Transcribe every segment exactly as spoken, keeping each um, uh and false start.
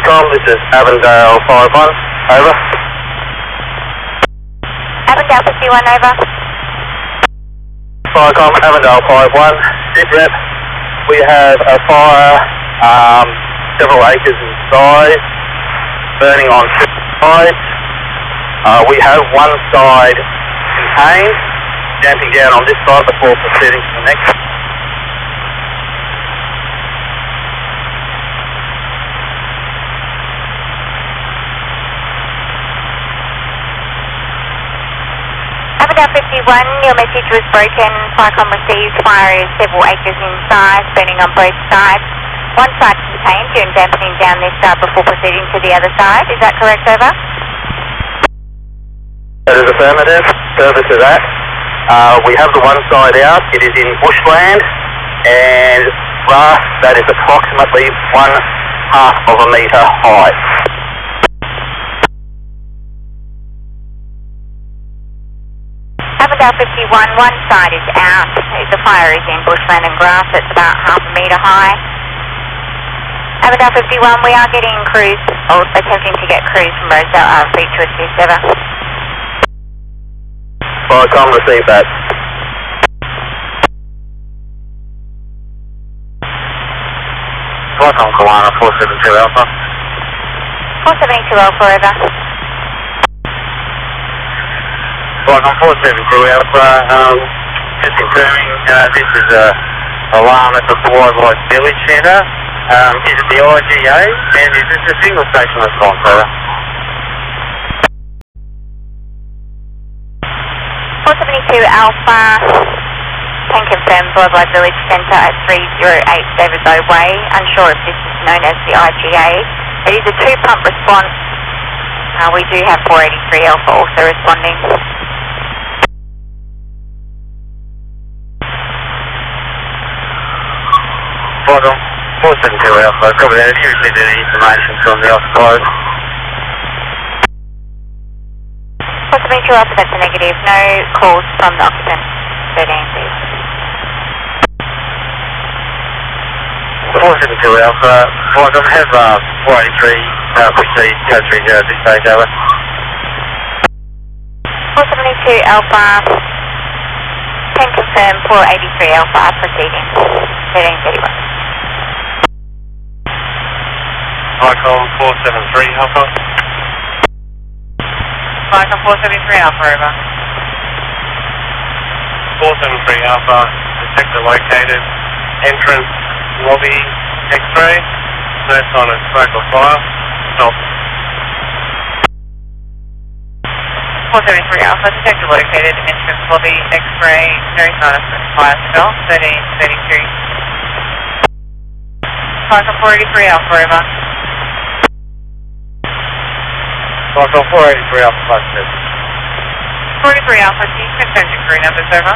Viacom, this is Avondale five one, over. Avondale fifty-one, over. Viacom, Avondale five one, sit rep. We have a fire, um, several acres in size, burning on two sides. Uh, we have one side contained, damping down on this side before proceeding to the next. Avondale fifty-one, your message was broken. Viacom received. Fire is several acres in size, burning on both sides. One side contained, you're dampening down this side before proceeding to the other side. Is that correct, over? That is affirmative. Further to that, uh, we have the one side out. It is in bushland and grass that is approximately one half of a metre high. Avondale fifty-one, one side is out. The fire is in bushland and grass. It's about half a metre high. Avondale fifty-one, we are getting crews, or attempting to get crews from Rosedale R F B to assist, over. Viacom, receive that. Viacom, Kalana, four seven two Alpha. four seventy-two Alpha, over. Viacom, four seven two Alpha, um, just confirming, uh, this is a alarm at the Wildlife Village Centre. Um, is it the I G A, and is this a single station response, over? four seventy-two Alpha, can confirm Wildlife Village Centre at three oh eight Davids Way. Unsure if this is known as the I G A. It is a two-pump response. Uh, we do have four eighty-three Alpha also responding. Viacom, four seven two Alpha, copy that. If you received any information from the occupiers. four seventy-two Alpha, that's a negative. No calls from the occupant. thirteen, please. four seven two Alpha, Viacom, have uh, four eighty-three uh, proceed, code three zero at this stage, over. four seventy-two Alpha, can confirm four eighty-three Alpha proceeding. thirteen thirty-one. Viacom, four seven three Alpha. Viacom four seventy-three Alpha, over. four seven three Alpha, detector located, entrance, lobby, X-ray, no sign of smoke or fire, stop. four seventy-three Alpha, detector located, entrance lobby, X-ray, no sign of fire, stop, thirteen thirty-two. Viacom four eighty-three Alpha, over. Viacom, four eighty-three Alpha, plus two. four eighty-three Alpha, can you confirm your crew numbers, over?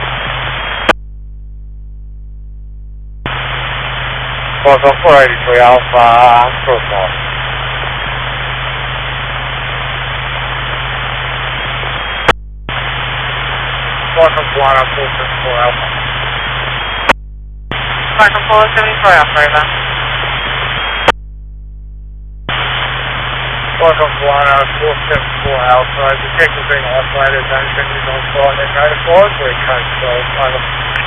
Viacom, four eighty-three Alpha, cross off. Viacom, Kalana, four seventy-four Alpha. Viacom four seventy-four Alpha, over. Viacom, Kalana, four seventy-four Alpha, detector being isolated, no vendors on site and notified, we're code twelve, over.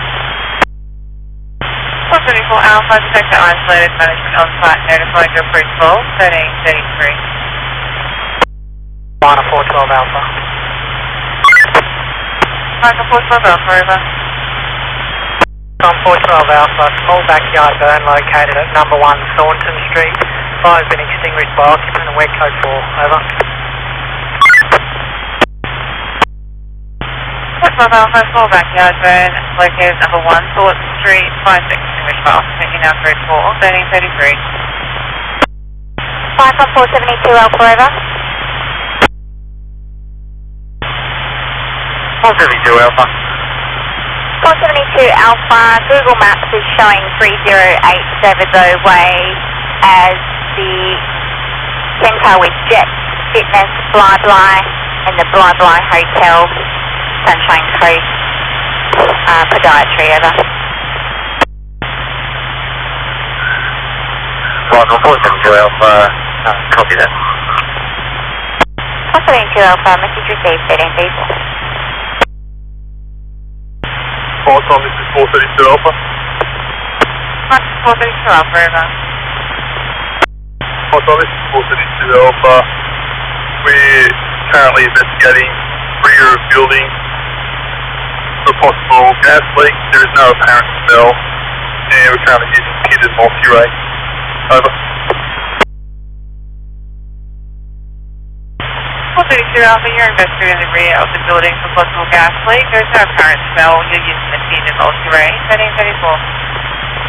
four seventy-four Alpha, detector isolated, management on site, notified your crew twelve, thirteen thirty-three. Kalana, four twelve Alpha. Viacom four twelve Alpha, over. Viacom, four twelve Alpha, small backyard burn located at number one Thornton Street. Fire has been extinguished by occupant and wet code four, over. four twelve Alpha, small backyard burn, located at number one Thornton Street, fire is extinguished by occupant in our crew four, thirteen thirty-three. Viacom four seventy-two Alpha, over. four seventy-two Alpha. four seventy-two Alpha, Google Maps is showing three oh eight Davids Way as the centre with Jet Fitness, Bly Bly, and the Bly Bly Hotel, Sunshine Coast, uh, podiatry, over. Viacom, four seventy-two Alpha, Uh, copy that. four seventy-two Alpha, message received, thirteen people. Hi Tom, this is four thirty-two Alpha. four thirty-two Alpha, over. Hi Tom, this is four thirty-two Alpha. We're currently investigating rear of building for possible gas leak. There is no apparent smell, and we're currently using kitted multi-ray. Over. four thirty-two Alpha, you're investigating the rear of the building for possible gas leak. There's no apparent smell. You're using the kitted multi-ray. thirteen thirty-four.